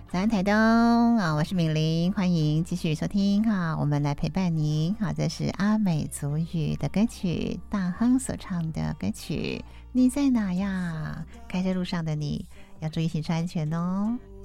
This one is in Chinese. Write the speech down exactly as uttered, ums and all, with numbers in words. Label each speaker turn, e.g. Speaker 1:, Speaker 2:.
Speaker 1: 早安台东啊，我是敏玲，欢迎继续收听哈，我们来陪伴您。好，这是阿美族语的歌曲，大亨所唱的歌曲。你在哪呀？开车路上的你要注意行车安全哦。